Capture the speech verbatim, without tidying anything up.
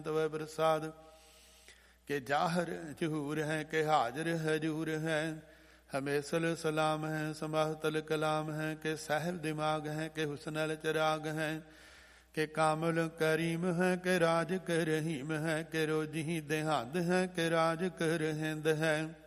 ਤਵੈ ਪ੍ਰਸਾਦ। ਕਿ ਜਾਹਰ ਜਹੂਰ ਹੈ ਕਿ ਹਾਜ਼ਰ ਹਜੂਰ ਹੈ, ਹਮੇਸਲ ਸਲਾਮ ਹੈ ਸਮਾਹਤਲ ਕਲਾਮ ਹੈ। ਕਿ ਸਾਹਿਬ ਦਿਮਾਗ ਹੈ ਕਿ ਹੁਸਨਲ ਚਰਾਗ ਹੈ, ਕਿ ਕਾਮਲ ਕਰੀਮ ਹੈ ਕਿ ਰਾਜ ਕਰ ਰਹੀਮ ਹੈ। ਕਿ ਰੋਜੀ ਦੇਹਾਂਦ ਹੈ ਕਿ ਰਾਜ ਕਰ ਹਿੰਦ ਹੈ।